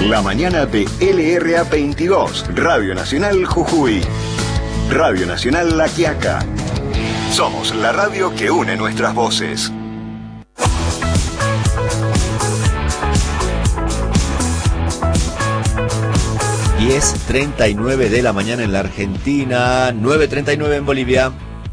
La mañana de LRA 22, Radio Nacional Jujuy. Radio Nacional La Quiaca. Somos la radio que une nuestras voces. 10:39 de la mañana en la Argentina, 9:39 en Bolivia.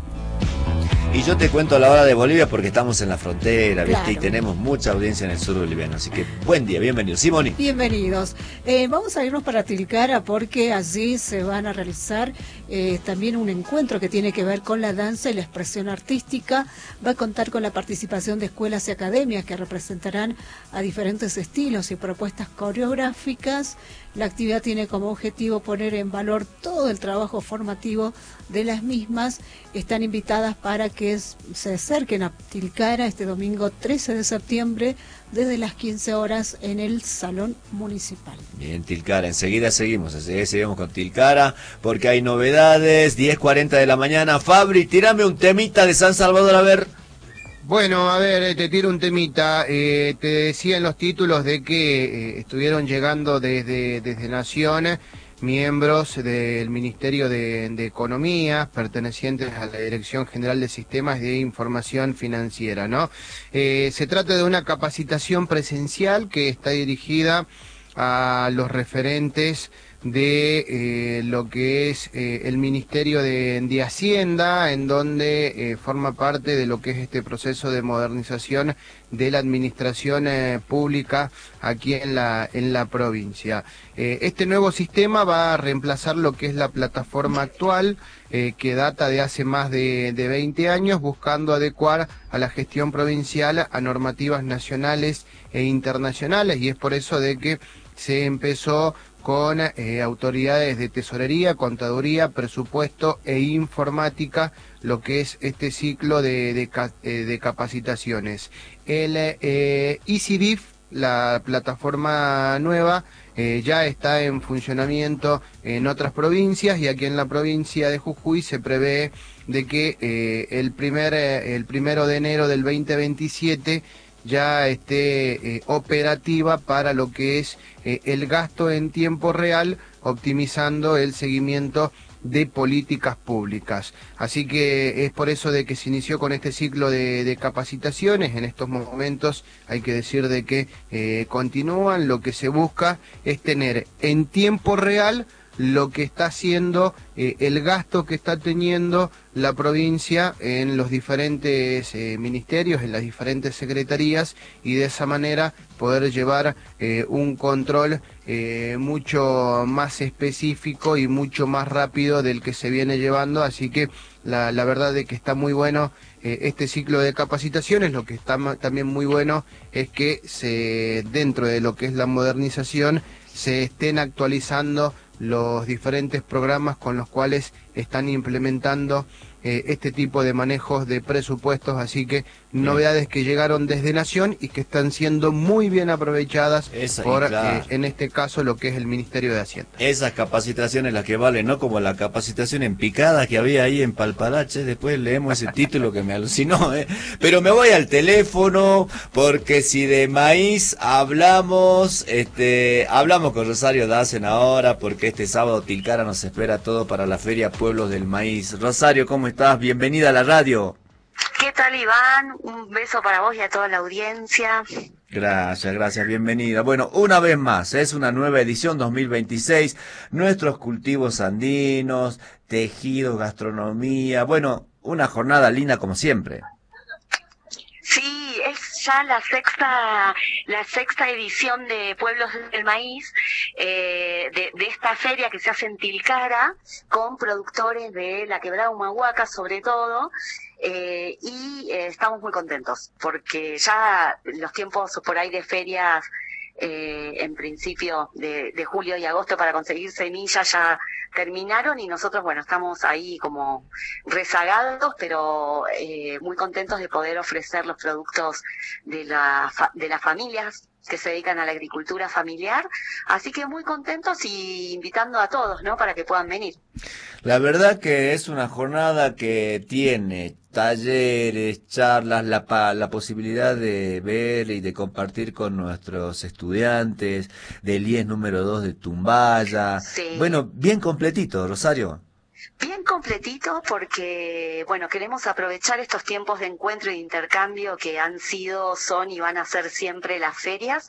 Y yo te cuento la hora de Bolivia porque estamos en la frontera, ¿viste? Claro. Y tenemos mucha audiencia en el sur boliviano. Así que buen día, bienvenidos. Simoni. Bienvenidos. Vamos a irnos para Tilcara porque allí se van a realizar también un encuentro que tiene que ver con la danza y la expresión artística. Va a contar con la participación de escuelas y academias que representarán a diferentes estilos y propuestas coreográficas. La actividad tiene como objetivo poner en valor todo el trabajo formativo de las mismas. Están invitadas para que se acerquen a Tilcara este domingo 13 de septiembre desde las 15 horas en el Salón Municipal. Bien, Tilcara, enseguida seguimos con Tilcara porque hay novedades. 10:40 de la mañana. Fabri, tirame un temita de San Salvador, a ver. Bueno, a ver, te tiro un temita. Te decía en los títulos de que estuvieron llegando desde Nación miembros del Ministerio de Economía, pertenecientes a la Dirección General de Sistemas de Información Financiera, ¿no? Se trata de una capacitación presencial que está dirigida a los referentes de lo que es el Ministerio de Hacienda, en donde forma parte de lo que es este proceso de modernización de la administración pública aquí en la provincia. Este nuevo sistema va a reemplazar lo que es la plataforma actual, que data de hace más de 20 años, buscando adecuar a la gestión provincial a normativas nacionales e internacionales, y es por eso de que se empezó con autoridades de tesorería, contaduría, presupuesto e informática, lo que es este ciclo de capacitaciones. El EasyDIF, la plataforma nueva, ya está en funcionamiento en otras provincias, y aquí en la provincia de Jujuy se prevé de que el primero de enero del 2027 ya esté operativa para lo que es el gasto en tiempo real, optimizando el seguimiento de políticas públicas. Así que es por eso de que se inició con este ciclo de capacitaciones. En estos momentos hay que decir de que continúan. Lo que se busca es tener en tiempo real lo que está haciendo, el gasto que está teniendo la provincia en los diferentes ministerios, en las diferentes secretarías, y de esa manera poder llevar un control mucho más específico y mucho más rápido del que se viene llevando. Así que la verdad es que está muy bueno este ciclo de capacitaciones. Lo que está también muy bueno es que dentro de lo que es la modernización se estén actualizando los diferentes programas con los cuales están implementando este tipo de manejos de presupuestos. Así que novedades que llegaron desde Nación y que están siendo muy bien aprovechadas por, en este caso, lo que es el Ministerio de Hacienda. Esas capacitaciones las que valen, ¿no? Como la capacitación en picada que había ahí en Palparache. Después leemos ese título que me alucinó, Pero me voy al teléfono, porque si de maíz hablamos con Rosario Dassen ahora, porque este sábado Tilcara nos espera todo para la Feria Pueblos del Maíz. Rosario, ¿cómo estás? Bienvenida a la radio. ¿Qué tal, Iván? Un beso para vos y a toda la audiencia. Gracias, bienvenida. Bueno, una vez más, es una nueva edición 2026, nuestros cultivos andinos, tejidos, gastronomía, bueno, una jornada linda como siempre. Sí, es ya la sexta edición de Pueblos del Maíz, de esta feria que se hace en Tilcara, con productores de la Quebrada Humahuaca sobre todo, y estamos muy contentos, porque ya los tiempos por ahí de ferias, en principio de julio y agosto para conseguir semillas ya terminaron, y nosotros, bueno, estamos ahí como rezagados, pero muy contentos de poder ofrecer los productos de las familias que se dedican a la agricultura familiar, así que muy contentos y invitando a todos, ¿no?, para que puedan venir. La verdad que es una jornada que tiene talleres, charlas, la posibilidad de ver y de compartir con nuestros estudiantes del IES número 2 de Tumbaya. Sí. Bueno, bien completito, Rosario. Bien completito porque, bueno, queremos aprovechar estos tiempos de encuentro y de intercambio que han sido, son y van a ser siempre las ferias.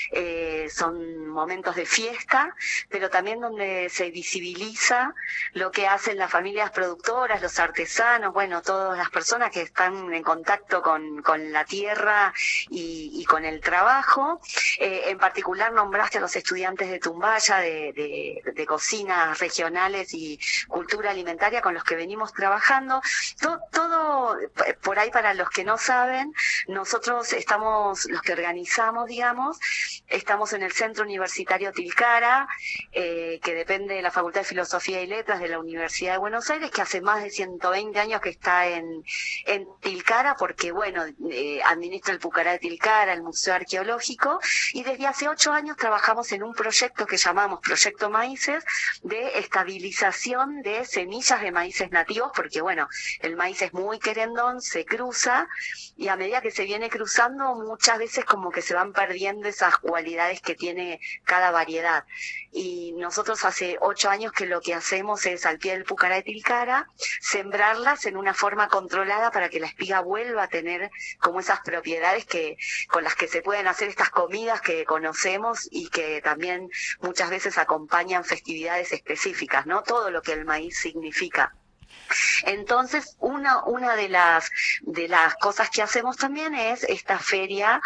Son momentos de fiesta, pero también donde se visibiliza lo que hacen las familias productoras, los artesanos, bueno, todas las personas que están en contacto con la tierra y con el trabajo. En particular nombraste a los estudiantes de Tumbaya, de cocinas regionales y cultura alimentaria con los que venimos trabajando. Todo por ahí, para los que no saben, nosotros estamos, los que organizamos, digamos, estamos en el Centro Universitario Tilcara, que depende de la Facultad de Filosofía y Letras de la Universidad de Buenos Aires, que hace más de 120 años que está en Tilcara, porque, bueno, administra el Pucará de Tilcara, el Museo Arqueológico, y desde hace 8 años trabajamos en un proyecto que llamamos Proyecto Maíces, de estabilización de semillas de maíces nativos, porque, bueno, el maíz es muy querendón, se cruza, y a medida que se viene cruzando, muchas veces como que se van perdiendo esas cualidades que tiene cada variedad. Y nosotros hace 8 años que lo que hacemos es, al pie del Pucará de Tilcara, sembrarlas en una forma controlada para que la espiga vuelva a tener como esas propiedades con las que se pueden hacer estas comidas que conocemos y que también muchas veces acompañan festividades específicas, ¿no? Todo lo que el maíz significa. Entonces, una de las cosas que hacemos también es esta feria,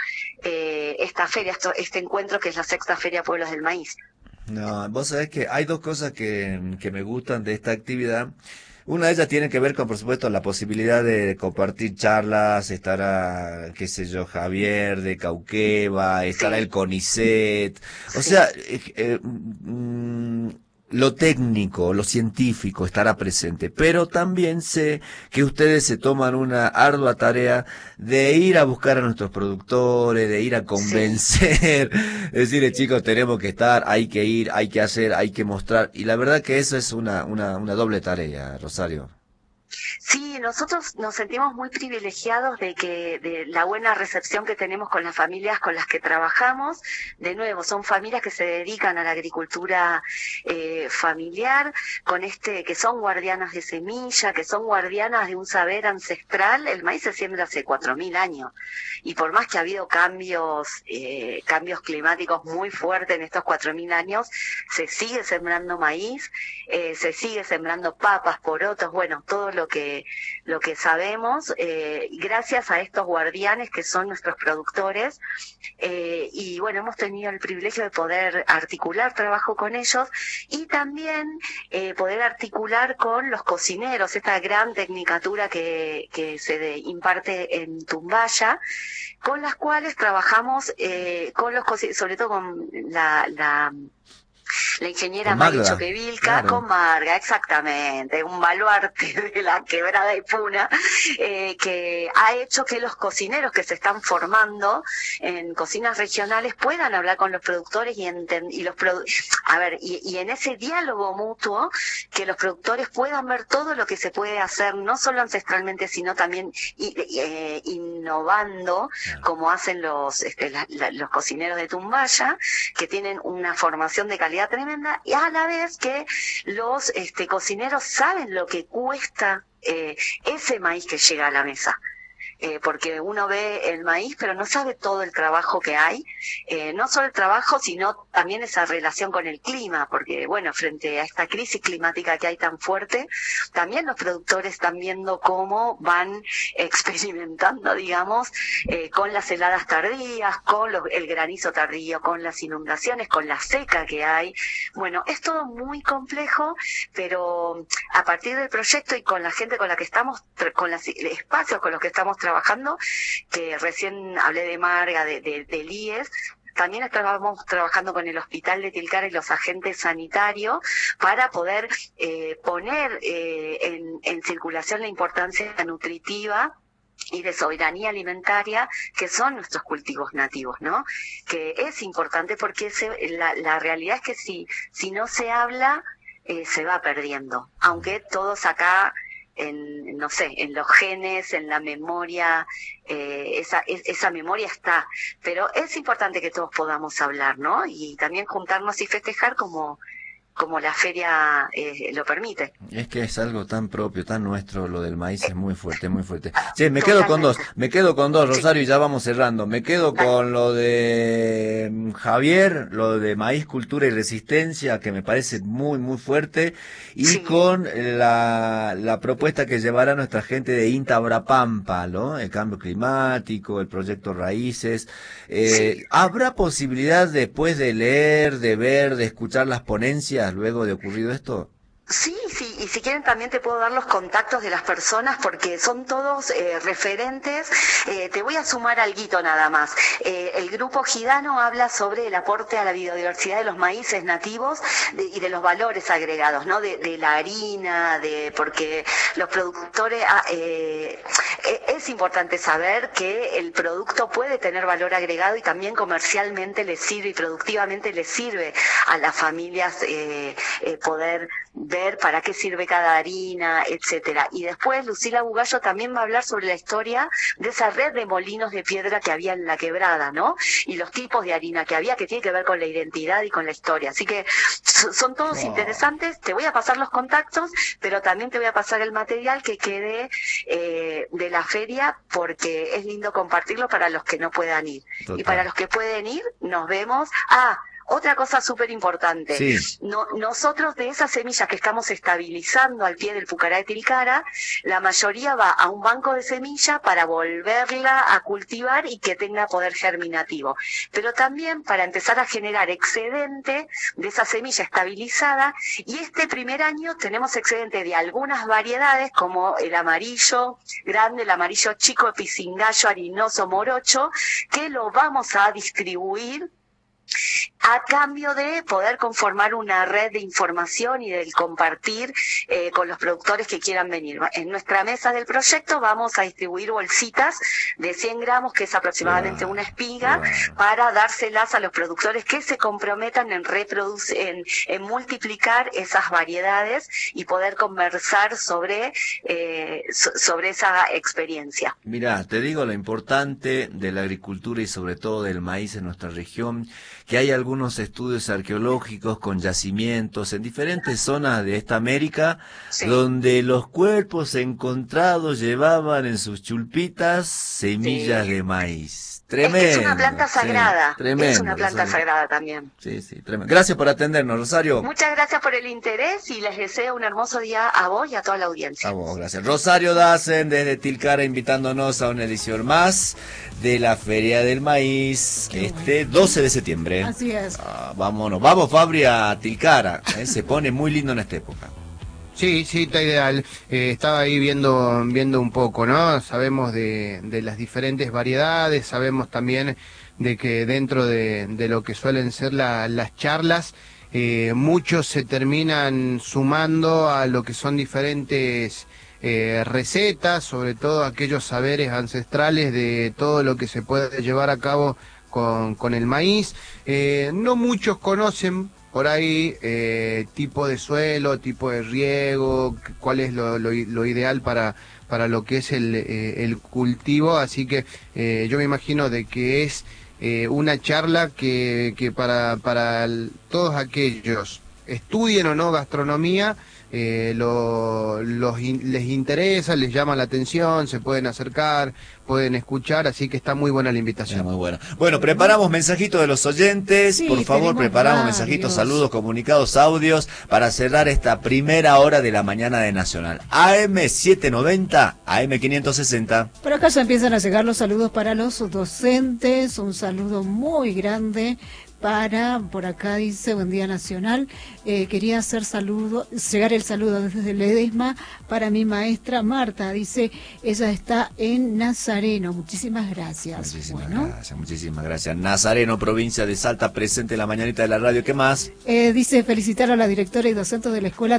este encuentro que es la sexta Feria Pueblos del Maíz. No, vos sabés que hay dos cosas que me gustan de esta actividad. Una de ellas tiene que ver con, por supuesto, la posibilidad de compartir charlas. Estará, qué sé yo, Javier de Cauqueva, estará el CONICET. O sea, lo técnico, lo científico estará presente, pero también sé que ustedes se toman una ardua tarea de ir a buscar a nuestros productores, de ir a convencer, decirle, chicos, tenemos que estar, hay que ir, hay que hacer, hay que mostrar, y la verdad que eso es una doble tarea, Rosario. Sí, nosotros nos sentimos muy privilegiados de la buena recepción que tenemos con las familias con las que trabajamos. De nuevo, son familias que se dedican a la agricultura familiar, que son guardianas de semilla, que son guardianas de un saber ancestral. El maíz se siembra hace 4.000 años, y por más que ha habido cambios climáticos muy fuertes en estos 4.000 años, se sigue sembrando maíz, se sigue sembrando papas, porotos, bueno, todo lo que sabemos, gracias a estos guardianes que son nuestros productores, y bueno, hemos tenido el privilegio de poder articular trabajo con ellos y también poder articular con los cocineros, esta gran tecnicatura que se imparte en Tumbaya, con las cuales trabajamos con los cocineros, sobre todo con la ingeniera Mari Choquevilca, claro. Con Marga, exactamente, un baluarte de la quebrada de Puna, que ha hecho que los cocineros que se están formando en cocinas regionales puedan hablar con los productores y en ese diálogo mutuo, que los productores puedan ver todo lo que se puede hacer, no solo ancestralmente, sino también innovando, como hacen los cocineros de Tumbaya, que tienen una formación de calidad tremenda, y a la vez que los cocineros saben lo que cuesta ese maíz que llega a la mesa. Porque uno ve el maíz, pero no sabe todo el trabajo que hay, no solo el trabajo, sino también esa relación con el clima, porque bueno, frente a esta crisis climática que hay tan fuerte, también los productores están viendo cómo van experimentando, digamos, con las heladas tardías, con el granizo tardío, con las inundaciones, con la seca que hay. Bueno, es todo muy complejo, pero a partir del proyecto y con la gente con la que estamos, con los espacios con los que estamos trabajando, que recién hablé de Marga, del IES, también estábamos trabajando con el Hospital de Tilcara y los agentes sanitarios para poder poner en circulación la importancia nutritiva y de soberanía alimentaria, que son nuestros cultivos nativos, ¿no? Que es importante porque la realidad es que si no se habla, se va perdiendo, aunque todos acá no sé, en los genes, en la memoria, esa memoria está, pero es importante que todos podamos hablar, ¿no? Y también juntarnos y festejar como la feria lo permite. Es que es algo tan propio, tan nuestro, lo del maíz es muy fuerte, muy fuerte. Sí, me quedo con dos, Rosario, y ya vamos cerrando. Me quedo con lo de Javier, lo de maíz, cultura y resistencia, que me parece muy, muy fuerte, y con la propuesta que llevará nuestra gente de INTA Brapampa, ¿no? El cambio climático, el proyecto Raíces. ¿Habrá posibilidad después de leer, de ver, de escuchar las ponencias luego de ocurrido esto? Sí, y si quieren también te puedo dar los contactos de las personas porque son todos referentes. Te voy a sumar alguito nada más. El grupo Gidano habla sobre el aporte a la biodiversidad de los maíces nativos y de los valores agregados, ¿no? De la harina, porque los productores... es importante saber que el producto puede tener valor agregado y también comercialmente le sirve y productivamente le sirve a las familias poder ver para qué sirve cada harina, etcétera. Y después Lucila Bugallo también va a hablar sobre la historia de esa red de molinos de piedra que había en la quebrada, ¿no? Y los tipos de harina que había, que tiene que ver con la identidad y con la historia. Así que son todos interesantes. Te voy a pasar los contactos, pero también te voy a pasar el material que quede de la feria, porque es lindo compartirlo para los que no puedan ir. Total. Y para los que pueden ir, nos vemos. Otra cosa súper importante, nosotros de esas semillas que estamos estabilizando al pie del Pucará de Tilcara, la mayoría va a un banco de semilla para volverla a cultivar y que tenga poder germinativo, pero también para empezar a generar excedente de esa semilla estabilizada, y este primer año tenemos excedente de algunas variedades como el amarillo grande, el amarillo chico, pisingallo, harinoso, morocho, que lo vamos a distribuir a cambio de poder conformar una red de información y del compartir con los productores que quieran venir. En nuestra mesa del proyecto vamos a distribuir bolsitas de 100 gramos, que es aproximadamente una espiga, para dárselas a los productores que se comprometan en multiplicar esas variedades y poder conversar sobre esa experiencia. Mirá, te digo lo importante de la agricultura y sobre todo del maíz en nuestra región, que hay algunos estudios arqueológicos con yacimientos en diferentes zonas de esta América, donde los cuerpos encontrados llevaban en sus chulpitas semillas de maíz. Tremendo. Es una planta sagrada. Tremendo, es una planta sagrada también. Sí, tremendo. Gracias por atendernos, Rosario. Muchas gracias por el interés y les deseo un hermoso día a vos y a toda la audiencia. A vos, gracias. Rosario Dassen desde Tilcara invitándonos a una edición más de la Feria del Maíz, 12 de septiembre. Así es. Vámonos, vamos Fabri a Tilcara, se pone muy lindo en esta época. Sí, está ideal. Estaba ahí viendo un poco, ¿no? Sabemos de las diferentes variedades, sabemos también de que dentro de lo que suelen ser las charlas, muchos se terminan sumando a lo que son diferentes recetas, sobre todo aquellos saberes ancestrales de todo lo que se puede llevar a cabo con el maíz. No muchos conocen por ahí tipo de suelo, tipo de riego, cuál es lo ideal para lo que es el cultivo, así que yo me imagino de que es una charla que para todos aquellos estudien o no gastronomía, les interesa, les llama la atención, se pueden acercar, pueden escuchar, así que está muy buena la invitación. Muy buena. Bueno, preparamos mensajitos de los oyentes, por favor, preparamos mensajitos, saludos, comunicados, audios, para cerrar esta primera hora de la mañana de Nacional. AM 790, AM 560. Por acá ya empiezan a llegar los saludos para los docentes, un saludo muy grande. Por acá dice, buen día Nacional, quería llegar el saludo desde Ledesma para mi maestra Marta, dice, ella está en Nazaret. Nazareno. Muchísimas gracias. Muchísimas gracias. Nazareno, provincia de Salta, presente en la mañanita de la radio. ¿Qué más? Dice felicitar a la directora y docente de la escuela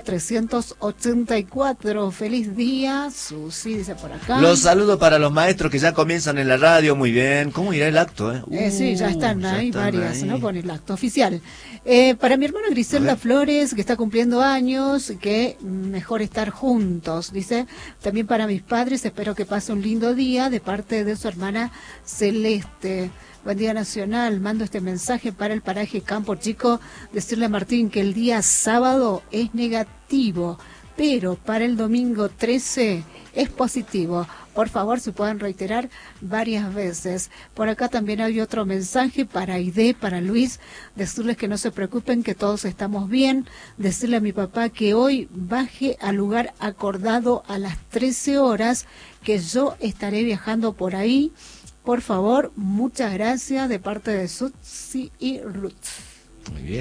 384. Feliz día, Susi, dice por acá. Los saludos para los maestros que ya comienzan en la radio. Muy bien. ¿Cómo irá el acto? Sí, ya están ahí varias, ¿no? Con el acto oficial. Para mi hermana Griselda Flores, que está cumpliendo años, que mejor estar juntos, dice. También para mis padres, espero que pase un lindo día de parte de su hermana Celeste. Buen día nacional, mando este mensaje para el paraje Campo Chico, decirle a Martín que el día sábado es negativo, pero para el domingo 13 es positivo. Por favor, se pueden reiterar varias veces. Por acá también hay otro mensaje para Aide, para Luis, decirles que no se preocupen, que todos estamos bien. Decirle a mi papá que hoy baje al lugar acordado a las 13 horas, que yo estaré viajando por ahí. Por favor, muchas gracias de parte de Susi y Ruth. Muy bien.